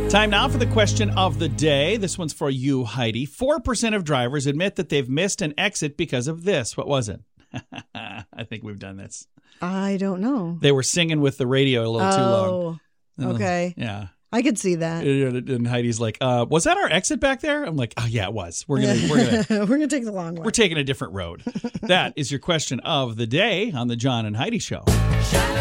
Time now for the question of the day. This one's for you, Heidi. 4% of drivers admit that they've missed an exit because of this. What was it? I think we've done this. I don't know. They were singing with the radio a little too long. Oh, okay. Yeah. I could see that. And Heidi's like, was that our exit back there? I'm like, oh yeah, it was. We're gonna We're gonna take the long way. we're taking a different road. That is your question of the day on the John and Heidi Show.